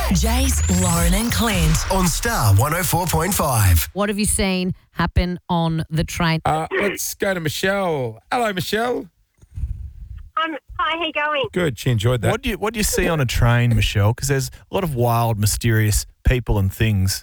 Jace, Lauren and Clint. On Star 104.5. What have you seen happen on the train? Let's go to Michelle. Hello, Michelle. Hi, how you going? Good. She enjoyed that. What do you see on a train, Michelle? Because there's a lot of wild, mysterious people and things.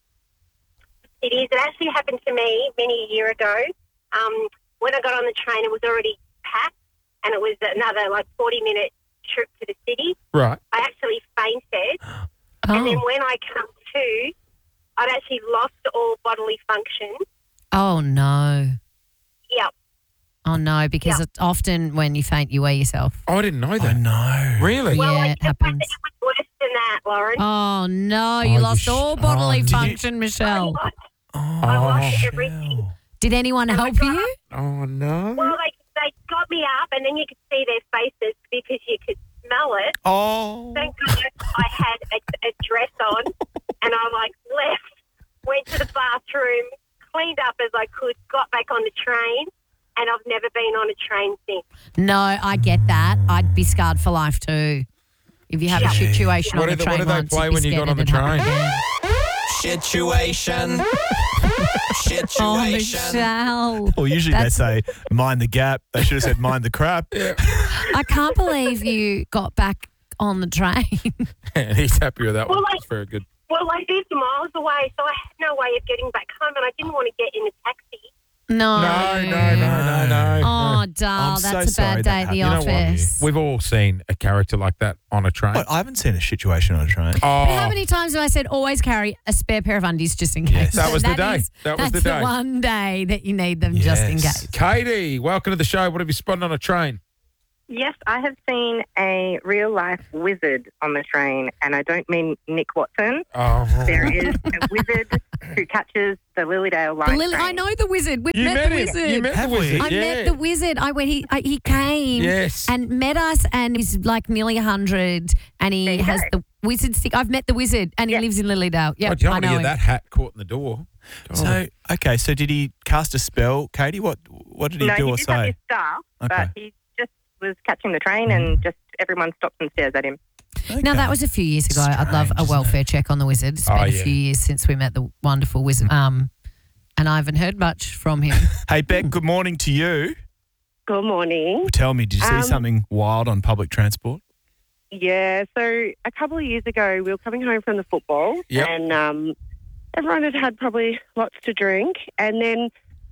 It is. It actually happened to me many a year ago. When I got on the train, it was already packed, and it was another 40-minute trip to the city. Right. I actually fainted, and then when I come to, I'd actually lost all bodily function. Oh, no. Yep. Oh, no, because it's often when you faint, you weigh yourself. Oh, I didn't know that. I know. Really? Well, Yeah, it it happens. was worse than that, Lauren. Oh, no, you lost all bodily function, Michelle. I lost everything. Did anyone help you? Oh, no. Well, they got me up, and then you could see their faces because you could smell it. Oh. Thank goodness I had a dress on, and I left, went to the bathroom, cleaned up as I could, got back on the train, and I've never been on a train since. No, I get that. I'd be scarred for life too. If you have a situation on the train What did they play when you got on the train? Situation. Oh, Michelle. Well, usually they say, mind the gap. They should have said, mind the crap. I can't believe you got back on the train. And he's happy with that one. Well, It's very good. Well, I lived miles away, so I had no way of getting back home, and I didn't want to get in a taxi. No. No. Oh, Dal, I'm so that's a sorry bad that day at the happened. You know what? office. We've all seen a character like that on a train. What? I haven't seen a situation on a train. Oh, But how many times have I said always carry a spare pair of undies just in case? Yes. That was the day. Is- That was the that's day. one day that you need them just in Yes. case. Katie, welcome to the show. What have you spotted on a train? Yes, I have seen a real-life wizard on the train, and I don't mean Nick Watson. Oh, There is a wizard who catches the Lilydale line train. I know the wizard. We you met met the him. wizard. You met Have the we? wizard. I yeah. met the wizard. He came Yes. and met us, and he's nearly 100, and he you has go. the wizard stick. I've met the wizard, and he lives in Lilydale. Yeah, I don't I want to know get him. that hat caught in the door. So did he cast a spell, Katie? What did he No, do he or did have say? his staff, Okay. but he just was catching the train, and just everyone stopped and stares at him. Now, that was a few years ago. I'd love a Strange, welfare check on the wizard. It's been a yeah. few years since we met the wonderful wizard. And I haven't heard much from him. Hey, Beck, good morning to you. Good morning. Tell me, did you see something wild on public transport? Yeah, so a couple of years ago, we were coming home from the football, Yep. and everyone had probably lots to drink. And then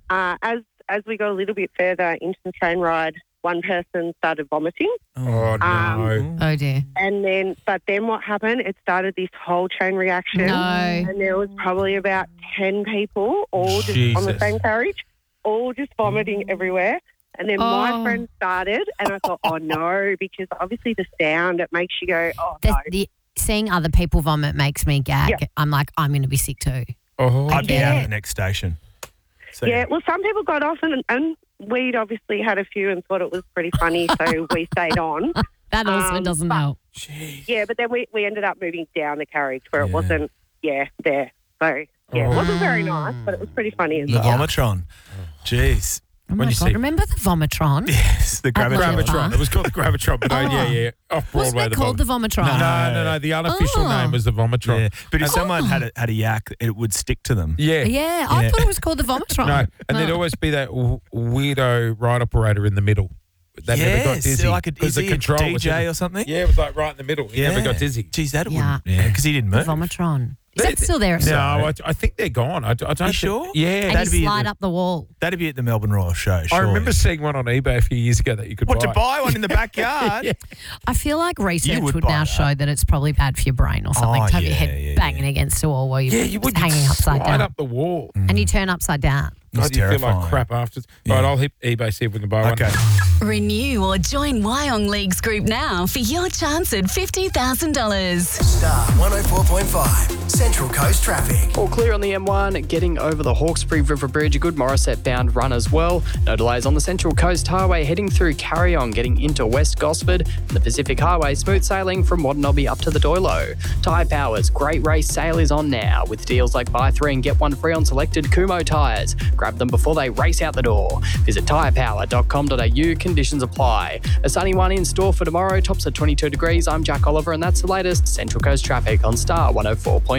as we got a little bit further into the train ride, one person started vomiting. Oh, no. Oh, dear. But then what happened? It started this whole chain reaction. No. And there was probably about 10 people all just on the Jesus. same carriage, all just vomiting everywhere. And then my friend started, and I thought, oh, no, because obviously the sound, it makes you go, oh, no. Seeing other people vomit makes me gag. Yeah. I'm like, I'm going to be sick too. Oh, I'd be out Yeah. at the next station. So, Yeah, well, some people got off, and we'd obviously had a few and thought it was pretty funny, so we stayed on. That also doesn't help. Yeah, but then we ended up moving down the carriage where it wasn't, there. So, yeah, it wasn't very nice, but it was pretty funny as The well. Vomitron. Jeez. Oh my you God, see- remember the Vomitron? Yes, the Gravitron. Gravitron. It was called the Gravitron, but yeah. Off Wasn't Broadway. it called the Vomitron? No. The unofficial name was the Vomitron. Yeah. But if someone had a yak, it would stick to them. Yeah. Yeah, I thought it was called the Vomitron. No, and there'd always be that weirdo ride operator in the middle. That never got dizzy. Like because is he a DJ or something? Yeah, it was like right in the middle. He never got dizzy. Geez, that Yeah. wouldn't. Yeah, because he didn't The move. Vomitron. Is that still there? No, I think they're gone. I don't think- sure? Yeah. And that'd you be slide up the wall. That'd be at the Melbourne Royal Show. I surely. remember seeing one on eBay a few years ago that you could What, buy. to buy one in the backyard? Yeah. I feel like research would would buy now that. show that it's probably bad for your brain or something to have your head banging against a wall while you're You would hanging upside slide down. up the wall. And you turn upside down. It's God, you feel like terrifying. crap afterwards. Yeah. Right, I'll hit eBay, see if we can buy one. Okay. Renew or join Wyong Leagues Group now for your chance at $50,000. Star 104.5. Central Coast Traffic. All clear on the M1, getting over the Hawkesbury River Bridge, a good Morisset bound run as well. No delays on the Central Coast Highway heading through Carryong, getting into West Gosford. And the Pacific Highway smooth sailing from Watanabe up to the Doilo. Tyre Powers, great race sale is on now with deals like buy 3 and get 1 free on selected Kumho tyres. Grab them before they race out the door. Visit tyrepower.com.au. conditions apply. A sunny one in store for tomorrow, tops at 22 degrees. I'm Jack Oliver, and that's the latest Central Coast traffic on Star 104.5.